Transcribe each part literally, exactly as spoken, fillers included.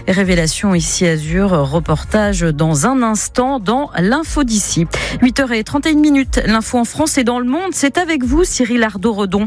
Révélation ici Azur, reportage dans un instant dans l'info d'ici. huit heures trente et une minutes, l'info en France et dans le monde, c'est avec vous Cyril Ardo-Redon.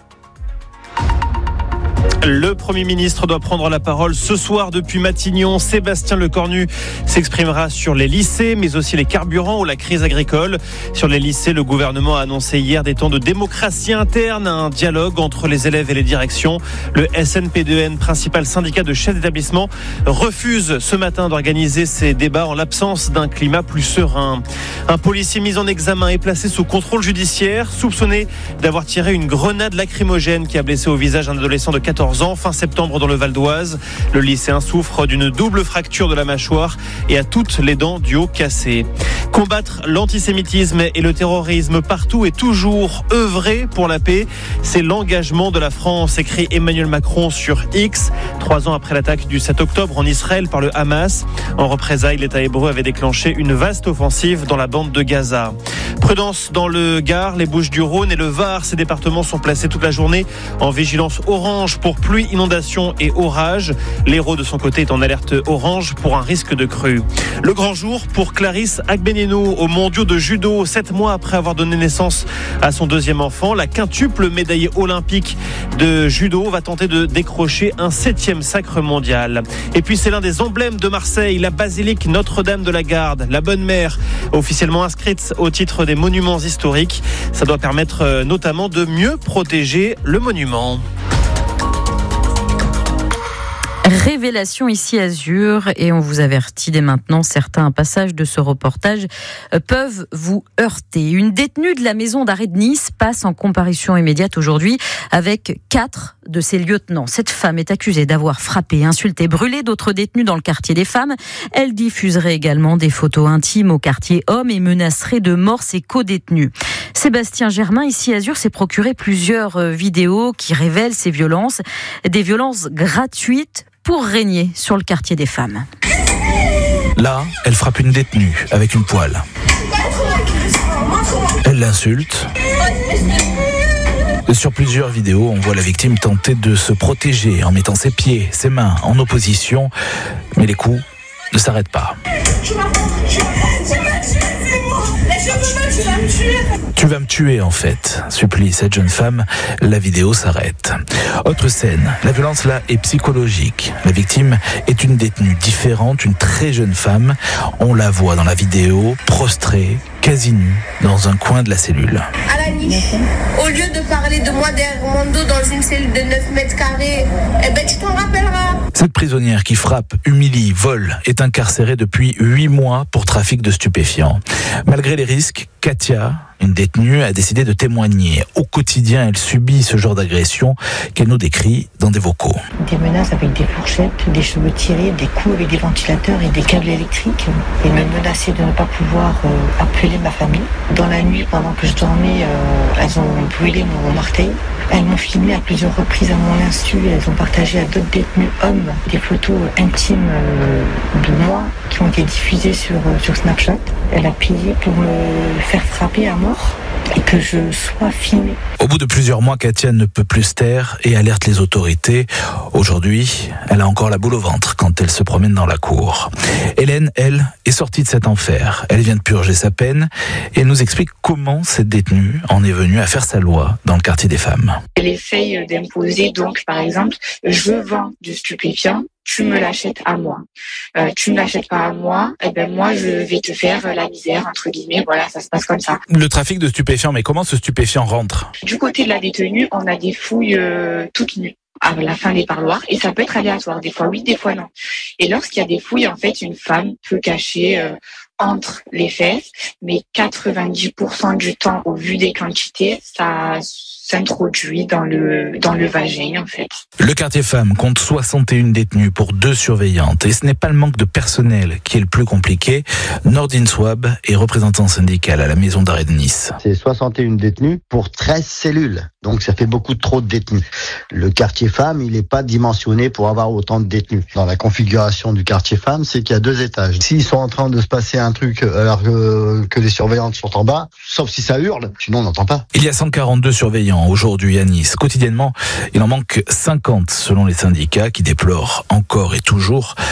Le Premier ministre doit prendre la parole ce soir depuis Matignon. Sébastien Lecornu s'exprimera sur les lycées, mais aussi les carburants ou la crise agricole. Sur les lycées, le gouvernement a annoncé hier des temps de démocratie interne, un dialogue entre les élèves et les directions. Le S N P deux N, principal syndicat de chefs d'établissement, refuse ce matin d'organiser ces débats en l'absence d'un climat plus serein. Un policier mis en examen est placé sous contrôle judiciaire, soupçonné d'avoir tiré une grenade lacrymogène qui a blessé au visage un adolescent de quatorze ans fin septembre dans le Val d'Oise. Le lycéen souffre d'une double fracture de la mâchoire et a toutes les dents du haut cassées. Combattre l'antisémitisme et le terrorisme partout et toujours, œuvrer pour la paix, c'est l'engagement de la France, écrit Emmanuel Macron sur X, trois ans après l'attaque du sept octobre en Israël par le Hamas. En représailles, l'État hébreu avait déclenché une vaste offensive dans la bande de Gaza. Prudence dans le Gard, les Bouches-du-Rhône et le Var. Ces départements sont placés toute la journée en vigilance orange pour pluie, inondation et orage. L'Hérault, de son côté, est en alerte orange pour un risque de crue. Le grand jour pour Clarisse Agbenino aux mondiaux de judo. Sept mois après avoir donné naissance à son deuxième enfant, la quintuple médaillée olympique de judo va tenter de décrocher un septième sacre mondial. Et puis c'est l'un des emblèmes de Marseille, la basilique Notre-Dame de la Garde, la Bonne Mère, officiellement inscrite au titre des monuments historiques. Ça doit permettre notamment de mieux protéger le monument. Révélation ici Azur et on vous avertit dès maintenant, certains passages de ce reportage peuvent vous heurter. Une détenue de la maison d'arrêt de Nice passe en comparution immédiate aujourd'hui avec quatre de ses lieutenants. Cette femme est accusée d'avoir frappé, insulté, brûlé d'autres détenus dans le quartier des femmes. Elle diffuserait également des photos intimes au quartier hommes et menacerait de mort ses co-détenus. Sébastien Germain, ici Azur, s'est procuré plusieurs vidéos qui révèlent ces violences, des violences gratuites pour régner sur le quartier des femmes. Là, elle frappe une détenue avec une poêle. Elle l'insulte. Sur plusieurs vidéos, on voit la victime tenter de se protéger en mettant ses pieds, ses mains en opposition, mais les coups ne s'arrêtent pas. Tu vas me tuer en fait, supplie cette jeune femme. La vidéo s'arrête. Autre scène, la violence là est psychologique. La victime est une détenue différente, une très jeune femme. On la voit dans la vidéo, prostrée, quasi nue, dans un coin de la cellule. À la niche, au lieu de parler de moi derrière mon dos dans une cellule de neuf mètres carrés, eh ben tu t'en rappelleras. Cette prisonnière qui frappe, humilie, vole, est incarcérée depuis huit mois pour trafic de stupéfiants. Malgré les risques, Katia, une détenue, a décidé de témoigner. Au quotidien, elle subit ce genre d'agression qu'elle nous décrit dans des vocaux. Des menaces avec des fourchettes, des cheveux tirés, des coups avec des ventilateurs et des câbles électriques. Elles me menaçaient de ne pas pouvoir euh, appeler ma famille. Dans la nuit, pendant que je dormais, euh, elles ont brûlé mon marteil. Elles m'ont filmé à plusieurs reprises à mon insu. Elles ont partagé à d'autres détenus hommes des photos intimes euh, de moi qui ont été diffusées sur, euh, sur Snapchat. Elle a payé pour me faire frapper à mort et que je sois filmée. Au bout de plusieurs mois, Katia ne peut plus se taire et alerte les autorités. Aujourd'hui, elle a encore la boule au ventre quand elle se promène dans la cour. Hélène, elle, est sortie de cet enfer. Elle vient de purger sa peine et elle nous explique comment cette détenue en est venue à faire sa loi dans le quartier des femmes. Elle essaye d'imposer donc, par exemple, je vends du stupéfiant, tu me l'achètes à moi. Euh, tu me l'achètes pas à moi, et ben moi je vais te faire la misère, entre guillemets, voilà, ça se passe comme ça. Le trafic de stupéfiants, mais comment ce stupéfiant rentre ? Du côté de la détenue, on a des fouilles euh, toutes nues à la fin des parloirs et ça peut être aléatoire, des fois oui, des fois non. Et lorsqu'il y a des fouilles, en fait, une femme peut cacher euh, entre les fesses, mais quatre-vingt-dix pour cent du temps, au vu des quantités, ça s'introduit dans le, dans le vagin, en fait. Le quartier femme compte soixante et une détenues pour deux surveillantes. Et ce n'est pas le manque de personnel qui est le plus compliqué. Nordine Swab est représentant syndical à la maison d'arrêt de Nice. C'est soixante et une détenues pour treize cellules. Donc ça fait beaucoup trop de détenus. Le quartier femme, il n'est pas dimensionné pour avoir autant de détenus. Dans la configuration du quartier femme, c'est qu'il y a deux étages. S'ils sont en train de se passer un truc alors que, que les surveillantes sont en bas, sauf si ça hurle, sinon on n'entend pas. Il y a cent quarante-deux surveillants aujourd'hui à Nice. Quotidiennement, il en manque cinquante selon les syndicats qui déplorent encore et toujours